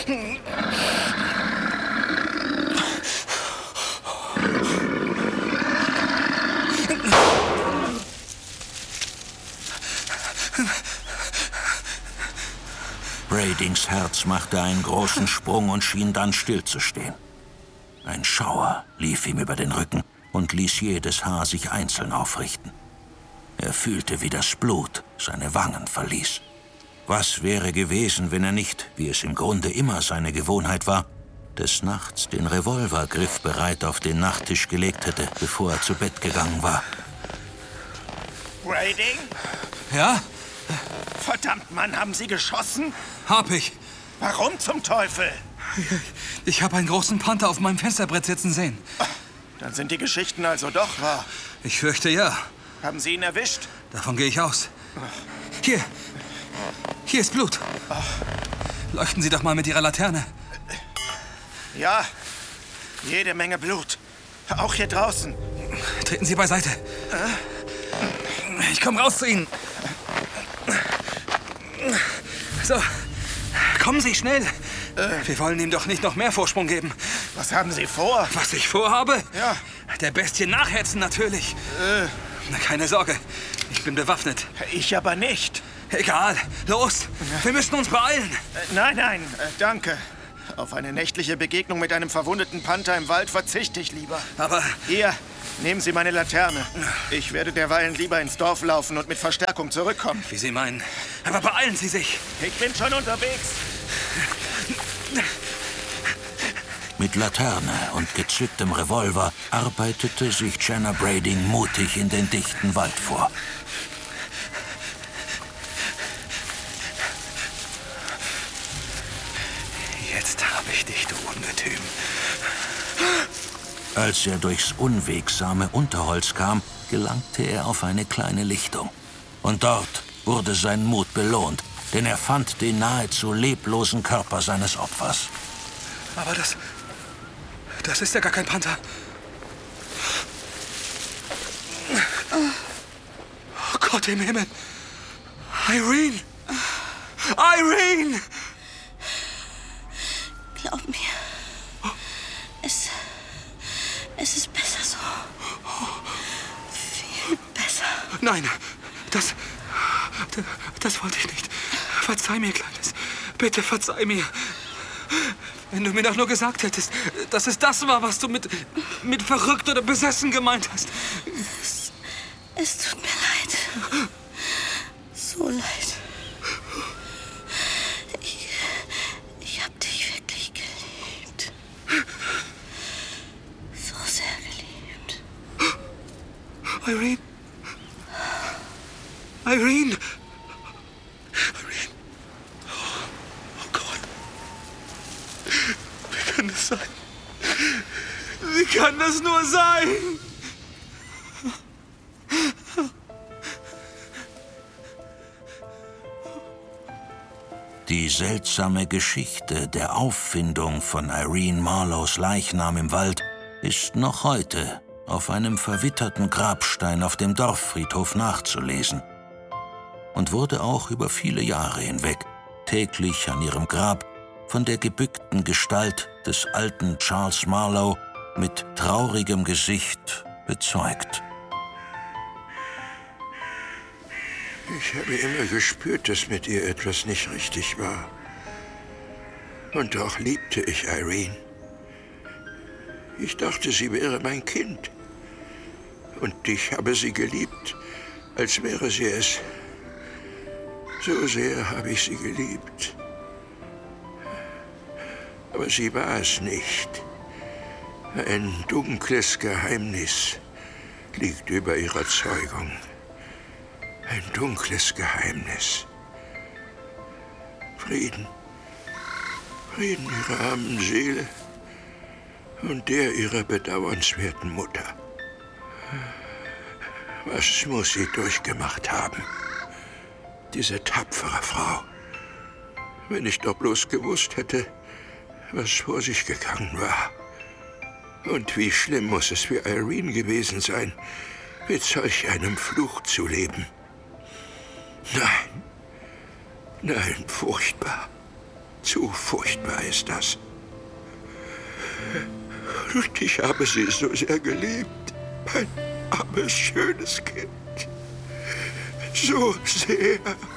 Bradings Herz machte einen großen Sprung und schien dann stillzustehen. Ein Schauer lief ihm über den Rücken und ließ jedes Haar sich einzeln aufrichten. Er fühlte, wie das Blut seine Wangen verließ. Was wäre gewesen, wenn er nicht, wie es im Grunde immer seine Gewohnheit war, des Nachts den Revolver griffbereit auf den Nachttisch gelegt hätte, bevor er zu Bett gegangen war? Brading? Ja? Verdammt, Mann, haben Sie geschossen? Hab ich. Warum zum Teufel? Ich habe einen großen Panther auf meinem Fensterbrett sitzen sehen. Dann sind die Geschichten also doch wahr. Ich fürchte, ja. Haben Sie ihn erwischt? Davon gehe ich aus. Hier. Hier ist Blut. Leuchten Sie doch mal mit Ihrer Laterne. Ja, jede Menge Blut. Auch hier draußen. Treten Sie beiseite. Ich komme raus zu Ihnen. So, kommen Sie schnell. Wir wollen ihm doch nicht noch mehr Vorsprung geben. Was haben Sie vor? Was ich vorhabe? Ja. Der Bestie nachhetzen natürlich. Na, keine Sorge, ich bin bewaffnet. Ich aber nicht. Egal, los, wir müssen uns beeilen. Nein, danke. Auf eine nächtliche Begegnung mit einem verwundeten Panther im Wald verzichte ich lieber. Aber... Hier, nehmen Sie meine Laterne. Ich werde derweilen lieber ins Dorf laufen und mit Verstärkung zurückkommen. Wie Sie meinen. Aber beeilen Sie sich. Ich bin schon unterwegs. Mit Laterne und gezücktem Revolver arbeitete sich Jenna Brading mutig in den dichten Wald vor. Jetzt habe ich dich, du Ungetüm. Als er durchs unwegsame Unterholz kam, gelangte er auf eine kleine Lichtung. Und dort wurde sein Mut belohnt, denn er fand den nahezu leblosen Körper seines Opfers. Aber das ist ja gar kein Panther. Oh Gott im Himmel. Irene! Irene! Glaub mir. Es ist besser so. Viel besser. Nein, das wollte ich nicht. Verzeih mir, Kleines. Bitte verzeih mir. Wenn du mir doch nur gesagt hättest, dass es das war, was du mit verrückt oder besessen gemeint hast. Es tut mir leid. So leid. Ich hab dich wirklich geliebt. So sehr geliebt. Irene. Irene. Irene. Oh Gott. Wie kann das sein? Wie kann das nur sein? Die seltsame Geschichte der Auffindung von Irene Marlows Leichnam im Wald ist noch heute auf einem verwitterten Grabstein auf dem Dorffriedhof nachzulesen und wurde auch über viele Jahre hinweg täglich an ihrem Grab von der gebückten Gestalt des alten Charles Marlowe mit traurigem Gesicht bezeugt. Ich habe immer gespürt, dass mit ihr etwas nicht richtig war. Und doch liebte ich Irene. Ich dachte, sie wäre mein Kind. Und ich habe sie geliebt, als wäre sie es. So sehr habe ich sie geliebt. Aber sie war es nicht. Ein dunkles Geheimnis liegt über ihrer Zeugung. Ein dunkles Geheimnis. Frieden. Frieden ihrer armen Seele und der ihrer bedauernswerten Mutter. Was muss sie durchgemacht haben? Diese tapfere Frau. Wenn ich doch bloß gewusst hätte, was vor sich gegangen war. Und wie schlimm muss es für Irene gewesen sein, mit solch einem Fluch zu leben. Nein, furchtbar. Zu furchtbar ist das. Und ich habe sie so sehr geliebt. Mein armes, schönes Kind. So sehr.